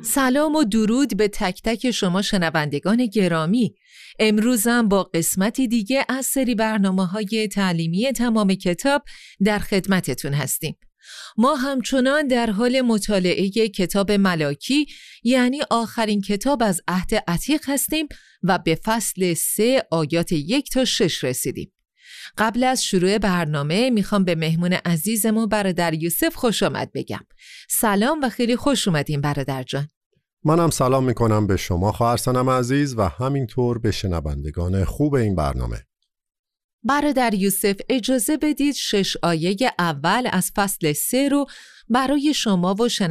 سلام و درود به تک تک شما شنوندگان گرامی. امروزم با قسمتی دیگه از سری برنامه‌های تعلیمی تمام کتاب در خدمتتون هستیم. ما همچنان در حال مطالعه کتاب ملاکی، یعنی آخرین کتاب از عهد عتیق هستیم و به فصل 3 آیات 1 تا 6 رسیدیم. قبل از شروع برنامه میخوام به مهمون عزیزمون برادر یوسف خوش آمد بگم. سلام و خیلی خوش اومدین برادر جان. منم سلام میکنم به شما خواهرسانم عزیز و همینطور به شنوندگان خوب این برنامه. برادر یوسف اجازه بدید 6 آیه اول از فصل 3 رو برای شما و